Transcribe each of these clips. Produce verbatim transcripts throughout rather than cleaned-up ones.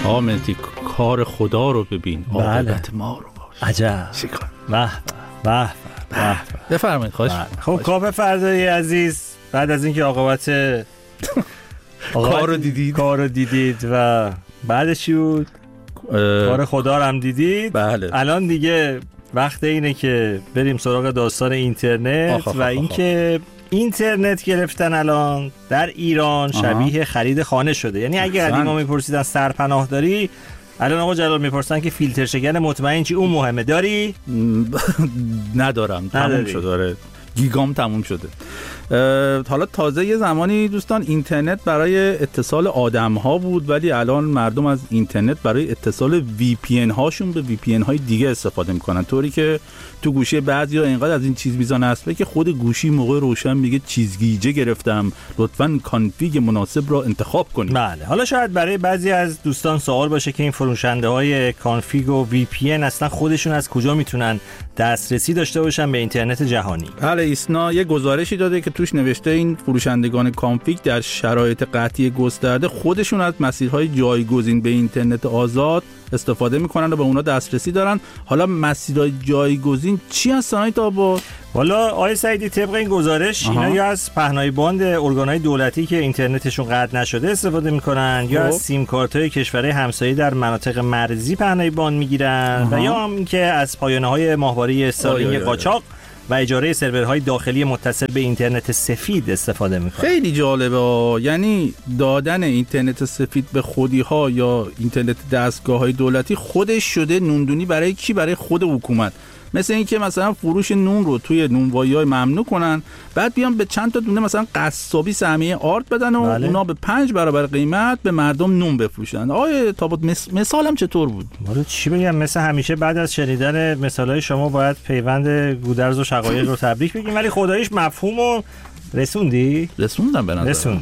آقا مهدی کار خدا رو ببین، عاقبت ما رو باش. عجب. چیکار؟ به به به. بفرمایید. خواهش. خب کاوه فردایی عزیز، بعد از اینکه عاقبت کار رو دیدید کار رو دیدید و بعدش چی بود؟ کار خدا رو هم دیدید. بله. الان دیگه وقت اینه که بریم سراغ داستان اینترنت و اینکه اینترنت گرفتن الان در ایران شبیه خرید خانه شده. یعنی اگه قدیما میپرسیدن سرپناه داری، الان آقا جلال میپرسن که فیلتر شکن مطمئن چی اون مهمه داری؟ ندارم، تموم شد. داره گیگام تموم شده. حالا تازه یه زمانی دوستان اینترنت برای اتصال آدم ها بود، ولی الان مردم از اینترنت برای اتصال وی پی ان هاشون به وی پی ان های دیگه استفاده میکنن، طوری که تو گوشی بعضیا اینقدر از این چیز میزنه است که خود گوشی موقع روشن میگه چیزگیجه گرفتم، لطفاً کانفیگ مناسب را انتخاب کنید. بله. حالا شاید برای بعضی از دوستان سوال باشه که این فروشنده های کانفیگ و وی پی ان اصلا خودشون از کجا میتونن دسترسی داشته باشن به اینترنت جهانی؟ بله، ایسنا یه گزارشی داده که توش نوشته این فروشندگان کانفیگ در شرایط قطعی گسترده خودشون از مسیرهای جایگزین به اینترنت آزاد استفاده میکنن و به اونا دسترسی دارن. حالا مسیرهای جایگزین چی هستن تا با؟ والا آقای سعیدی، طبق این گزارش آها. اینا یا از پهنای باند ارگانهای دولتی که اینترنتشون قطع نشده استفاده میکنن، یا از سیم کارت‌های کشورهای همسایه در مناطق مرزی پهنای باند میگیرن، و یا هم که از پایانه‌های ماهواره استارلینک قاچاق و اجاره سرورهای داخلی متصل به اینترنت سفید استفاده میکنه. خیلی جالبه. یعنی دادن اینترنت سفید به خودی‌ها یا اینترنت دستگاه‌های دولتی خودش شده نوندونی برای کی؟ برای خود حکومت. مثل این که مثلا فروش نون رو توی نونوایی‌های ممنوع کنن، بعد بیان به چند تا دونه مثلا قصابی سهمیه آرد بدن و بله. اونا به پنج برابر قیمت به مردم نون بفروشن. آیه تابوت مس... مثالم چطور بود؟ ولی چی بگم، مثل همیشه بعد از شنیدن مثالای شما باید پیوند گودرز و شقایق رو تبریک بگیم، ولی خداییش مفهومو رسوندی؟ رسوندم به نظر. رسوند.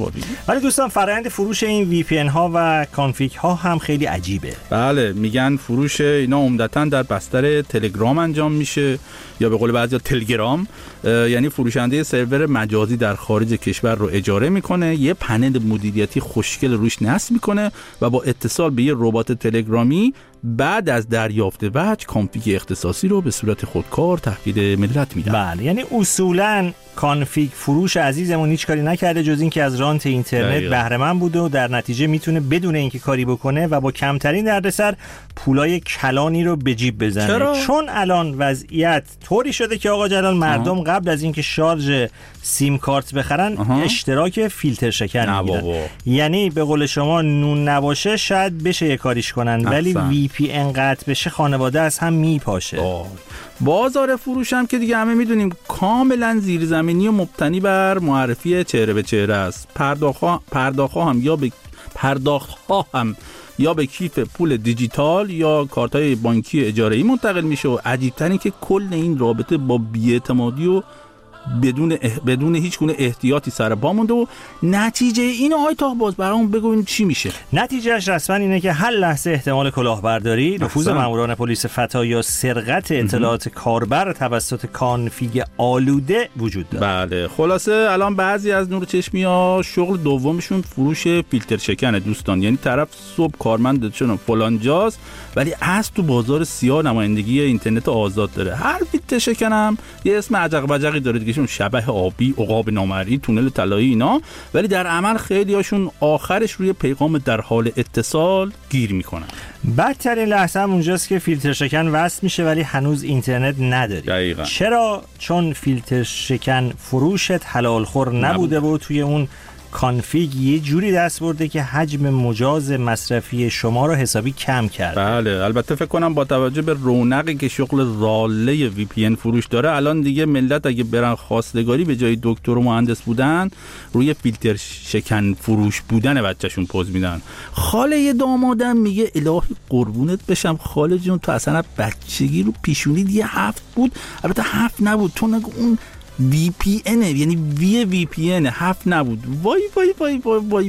ولی دوستان فرآیند فروش این وی پی ان ها و کانفیگ ها هم خیلی عجیبه. بله، میگن فروش اینا عمدتاً در بستر تلگرام انجام میشه، یا به قول بعضیا تلگرام. یعنی فروشنده سرور مجازی در خارج کشور رو اجاره میکنه، یه پنل مدیریتی خوشگل روش نصب میکنه و با اتصال به یه ربات تلگرامی بعد از دریافت وجه کانفیگ اختصاصی رو به صورت خودکار تحویل ملت میدن. بله، یعنی اصولاً کانفیگ فروش عزیزمون هیچ کاری نکرده جز این که از رانت اینترنت بهره مند بوده و در نتیجه میتونه بدون اینکه کاری بکنه و با کمترین دردسر پولای کلانی رو به جیب بزنه. چرا؟ چون الان وضعیت طوری شده که آقا جلال مردم آه. قبل از اینکه شارژ سیم کارت بخرن آه. اشتراک فیلتر شکن میگیرن. یعنی به قول شما نون نباشه شاید بشه یه کاریش کنن، ولی وی پی ان قطع بشه خانواده از هم میپاشه. آه. بازار فروش هم که دیگه همه میدونیم کاملا زیرزمینی و مبتنی بر معرفی چهره به چهره است. پرداخت پرداخت هم یا به پرداخت ها هم یا به کیف پول دیجیتال یا کارت‌های بانکی اجاره‌ای منتقل میشه و عجیب‌تر این که کل این رابطه با بی‌اعتمادی و بدون اح... بدون هیچ گونه احتیاطی سر پا مونده و نتیجه اینو آی تا باز برامون بگوین چی میشه؟ نتیجهش رسما اینه که هر لحظه احتمال کلاهبرداری، نفوذ ماموران پلیس فتا یا سرقت اطلاعات کاربر توسط کانفیگ آلوده وجود داره. بله، خلاصه الان بعضی از نور چشمی‌ها شغل دومشون فروش فیلتر شکن دوستان. یعنی طرف صبح کارمند چون فلان جاست ولی از تو بازار سیاه نمایندگی اینترنت آزاد داره. هر فیلتر شکنم یه اسم عجق بجقی داره دیگه، شبح آبی، عقاب نامرئی، تونل طلایی اینا، ولی در عمل خیلی هاشون آخرش روی پیغام در حال اتصال گیر میکنن. بدترین لحظه هم اونجاست که فیلتر شکن وصل میشه ولی هنوز اینترنت نداری. دقیقا. چرا؟ چون فیلتر شکن فروشت حلال خور نبوده و توی اون کانفیگ یه جوری دست برده که حجم مجاز مصرفی شما رو حسابی کم کرد. بله، البته فکر کنم با توجه به رونقی که شغل راله وی پی ان فروش داره، الان دیگه ملت اگه برن خواستگاری به جای دکتر و مهندس بودن روی فیلتر شکن فروش بودن بچه‌شون پوز میدن. خاله یه دامادم میگه الهی قربونت بشم خاله جون، تو اصلا بچگی رو پیشونی یه هفت بود، البته هفت نبود، تو نگو اون وی پی ان، یعنی وی وی پی ان هفت نبود. وای وای وای وای, وای.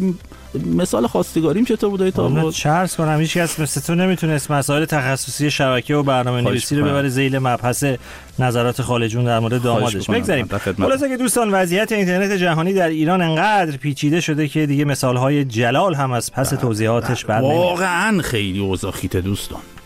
مثال خواستگاریم چطور بوده تا بود؟ چرس کنم هیچ کس مثل تو نمیتونست مسائل تخصصی شبکه و برنامه‌نویسی رو ببره ذیل مبحث نظرات خالجون در مورد دامادش. بگذاریم. خلاصه که دوستان وضعیت اینترنت جهانی در ایران انقدر پیچیده شده که دیگه مثال‌های جلال هم از پس توضیحاتش بر نمیاد. واقعا خیلی اوضاع خیته دوستان.